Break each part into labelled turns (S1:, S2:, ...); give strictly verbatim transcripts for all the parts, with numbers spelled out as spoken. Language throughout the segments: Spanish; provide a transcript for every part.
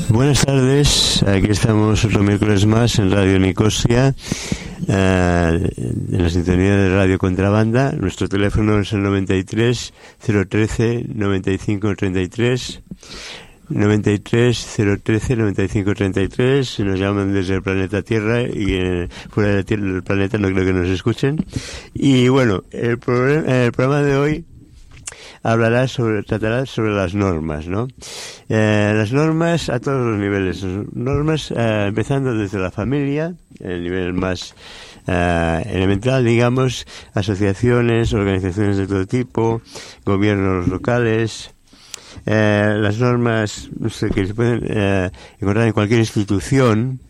S1: Buenas tardes, aquí estamos otro miércoles más en Radio Nicosia, eh, en la sintonía de Radio Contrabanda. Nuestro teléfono es el noventa y tres, cero trece, noventa y cinco treinta y tres, noventa y tres, cero trece, noventa y cinco treinta y tres. Si nos llaman desde el planeta Tierra y eh, fuera de tierra, del planeta no creo que nos escuchen. Y bueno, el, problem- el programa de hoy hablará sobre, tratará sobre las normas, ¿no? Eh, las normas a todos los niveles. Normas eh, empezando desde la familia, el nivel más eh, elemental, digamos, asociaciones, organizaciones de todo tipo, gobiernos locales. Eh, las normas, no sé, que se pueden eh, encontrar en cualquier institución.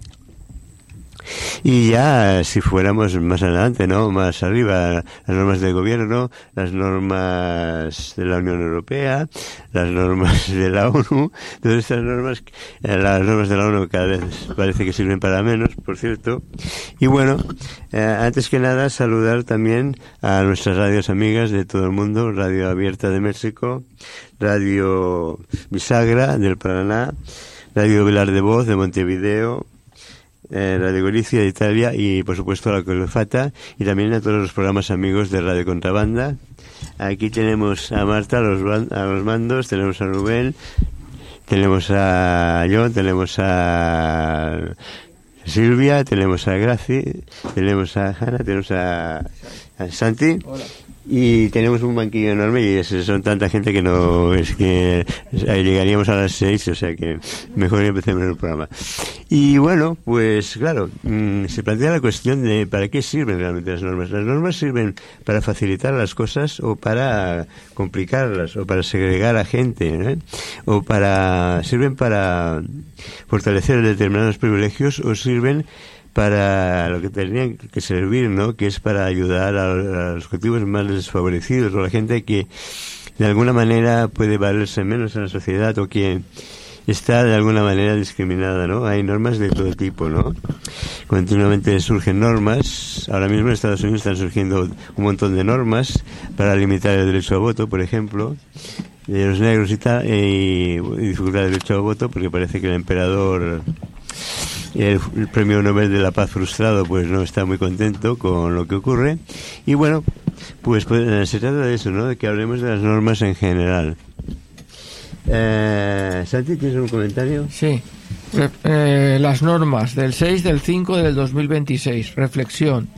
S1: Y ya, si fuéramos más adelante, ¿no? Más arriba, las normas de gobierno, las normas de la Unión Europea, las normas de la ONU, todas estas normas, eh, las normas de la ONU cada vez parece que sirven para menos, por cierto. Y bueno, eh, antes que nada, saludar también a nuestras radios amigas de todo el mundo, Radio Abierta de México, Radio Bisagra del Paraná, Radio Vilar de Voz de Montevideo, Eh, Radio Galicia de Italia y por supuesto la Colofata, y también a todos los programas amigos de Radio Contrabanda. Aquí tenemos a Marta a los, a los mandos, tenemos a Rubén, tenemos a John, tenemos a Silvia, tenemos a Graci, tenemos a Hanna, tenemos a, a Santi. Hola. Y tenemos un banquillo enorme y es, son tanta gente que no es que llegaríamos a las seis, o sea que mejor empecemos el programa. Y bueno, pues claro, mmm, se plantea la cuestión de ¿para qué sirven realmente las normas? ¿Las normas sirven para facilitar las cosas o para complicarlas o para segregar a gente, ¿eh? o para sirven para fortalecer determinados privilegios o sirven para lo que tendrían que servir, ¿no? Que es para ayudar a, a los colectivos más desfavorecidos o a la gente que de alguna manera puede valerse menos en la sociedad o que está de alguna manera discriminada, ¿no? Hay normas de todo tipo, ¿no? Continuamente surgen normas. Ahora mismo en Estados Unidos están surgiendo un montón de normas para limitar el derecho a voto, por ejemplo, de los negros y tal, y, y dificultar el derecho a voto porque parece que el emperador, El, el premio Nobel de la Paz frustrado, pues no está muy contento con lo que ocurre. Y bueno, pues, pues se trata de eso, ¿no? De que hablemos de las normas en general. Eh, Santi, ¿tienes un comentario?
S2: Sí. Re- eh, las normas del seis del cinco del dos mil veintiséis. Reflexión.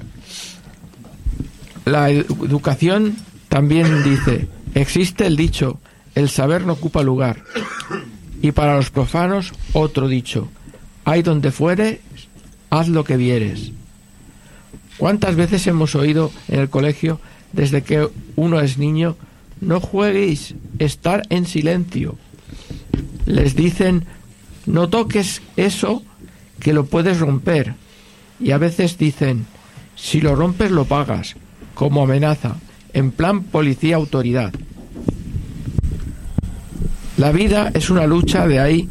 S2: La ed- educación también dice: existe el dicho, el saber no ocupa lugar. Y para los profanos, otro dicho: hay donde fueres, haz lo que vieres. ¿Cuántas veces hemos oído en el colegio, desde que uno es niño, no jueguéis, estar en silencio? Les dicen, no toques eso, que lo puedes romper. Y a veces dicen, si lo rompes lo pagas, como amenaza, en plan policía-autoridad. La vida es una lucha, de ahí